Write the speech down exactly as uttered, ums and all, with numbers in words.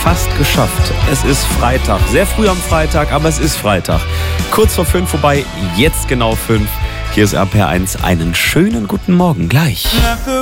fast geschafft. Es ist Freitag, sehr früh am Freitag, aber es ist Freitag. Kurz vor fünf vorbei, jetzt genau fünf. Hier ist R P R eins. Einen schönen guten Morgen gleich.